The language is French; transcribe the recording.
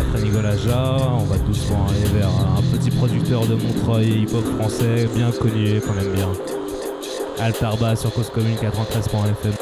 après Nicolas Ja, on va doucement aller vers un petit producteur de Montreuil, hip-hop français, bien connu, qu'on aime bien. Altarba sur Cause Commune 93.fm.